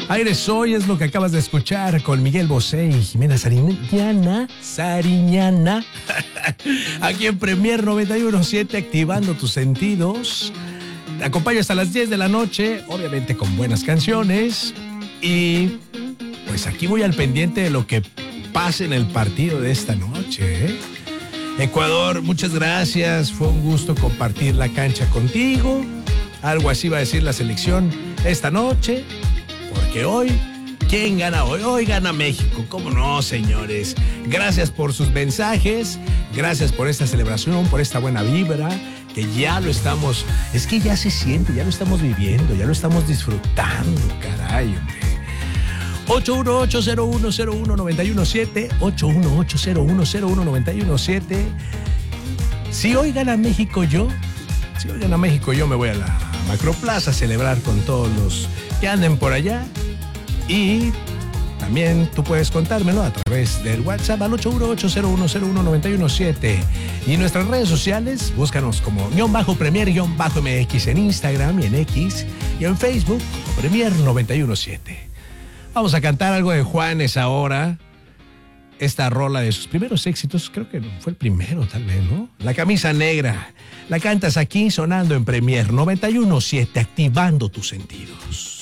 Aire Soy es lo que acabas de escuchar con Miguel Bosé y Jimena Sariñana. Aquí en Premier 91.7, activando tus sentidos. Te acompaño hasta las 10 de la noche, obviamente con buenas canciones. Y pues aquí voy al pendiente de lo que pase en el partido de esta noche, ¿eh? Ecuador, muchas gracias. Fue un gusto compartir la cancha contigo. Algo así va a decir la selección esta noche. Porque hoy, ¿quién gana hoy? Hoy gana México, ¿cómo no, señores? Gracias por sus mensajes, gracias por esta celebración, por esta buena vibra, que ya lo estamos, es que ya se siente, ya lo estamos viviendo, ya lo estamos disfrutando, caray, hombre. 818-0101-917, 818-0101-917. Si hoy gana México yo me voy a la Macroplaza a celebrar con todos los que anden por allá. Y también tú puedes contármelo a través del WhatsApp al 818-0101-917. Y en nuestras redes sociales, búscanos como _Premier_MX en Instagram y en X, y en Facebook, Premier 91.7. Vamos a cantar algo de Juanes ahora. Esta rola de sus primeros éxitos, creo que fue el primero tal vez, ¿no? La camisa negra. La cantas aquí sonando en Premier 91.7, activando tus sentidos.